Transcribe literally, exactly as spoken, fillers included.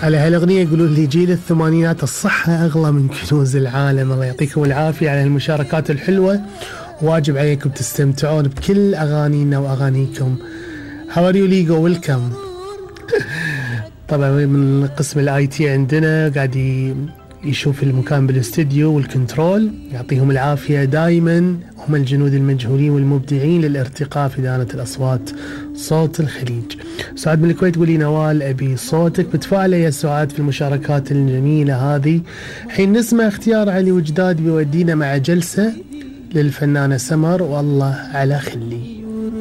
على هالأغنية يقولون لي جيل الثمانينات الصحة أغلى من كنوز العالم. الله يعطيكم العافية على المشاركات الحلوة، واجب عليكم تستمتعون بكل أغانينا وأغانيكم. How are you Ligo? Welcome. طبعا من قسم الاي تي عندنا قاعد يشوف المكان بالاستديو والكنترول، يعطيهم العافية دائما، هم الجنود المجهولين والمبدعين للارتقاء في دانة الأصوات صوت الخليج. سعاد من الكويت تقولي نوال أبي صوتك، بتفاعل يا سعاد في المشاركات الجميلة هذه. حين نسمع اختيار علي وجداد بيودينا مع جلسة للفنانة سمر والله على خلي.